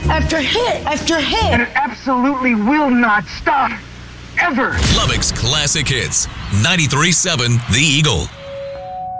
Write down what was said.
after hit after hit. And it absolutely will not stop. Ever. Lubbock's Classic Hits. 93.7 The Eagle.